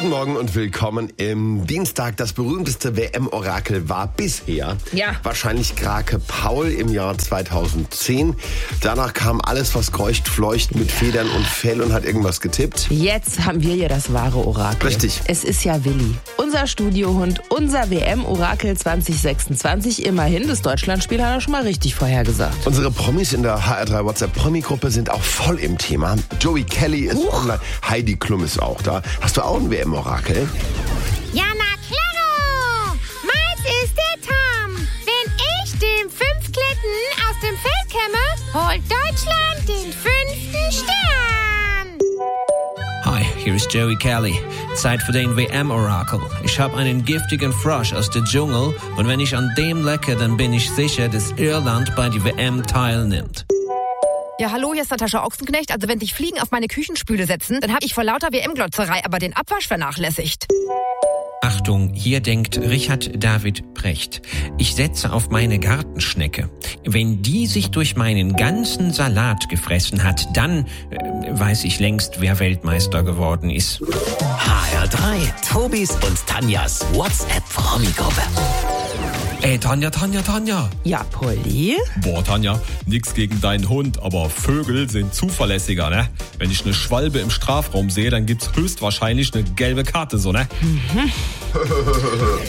Guten Morgen und willkommen im Dienstag. Das berühmteste WM-Orakel war bisher wahrscheinlich Krake Paul im Jahr 2010. Danach kam alles, was kreucht, fleucht mit Federn und Fell und hat irgendwas getippt. Jetzt haben wir ja das wahre Orakel. Richtig. Es ist ja Willi, unser Studiohund, unser WM-Orakel 2026. Immerhin, das Deutschlandspiel hat er schon mal richtig vorhergesagt. Unsere Promis in der HR3 WhatsApp-Promi-Gruppe sind auch voll im Thema. Joey Kelly ist online, Heidi Klum ist auch da. Hast du auch ein WM-Orakel? Ja, na klaro! Meins ist der Tom. Wenn ich den 5 Klitten aus dem Feld kämme, holt Deutschland den 5. Stern. Hi, hier ist Joey Kelly. Zeit für den WM-Orakel. Ich habe einen giftigen Frosch aus dem Dschungel und wenn ich an dem lecke, dann bin ich sicher, dass Irland bei der WM teilnimmt. Ja, hallo, hier ist Natascha Ochsenknecht. Also wenn sich Fliegen auf meine Küchenspüle setzen, dann habe ich vor lauter WM-Glotzerei aber den Abwasch vernachlässigt. Achtung, hier denkt Richard David Precht. Ich setze auf meine Gartenschnecke. Wenn die sich durch meinen ganzen Salat gefressen hat, dann weiß ich längst, wer Weltmeister geworden ist. HR3, Tobis und Tanjas WhatsApp-Promi-Gruppe. Ey, Tanja. Ja, Polly? Boah, Tanja, nix gegen deinen Hund, aber Vögel sind zuverlässiger, ne? Wenn ich eine Schwalbe im Strafraum sehe, dann gibt's höchstwahrscheinlich eine gelbe Karte, so, ne?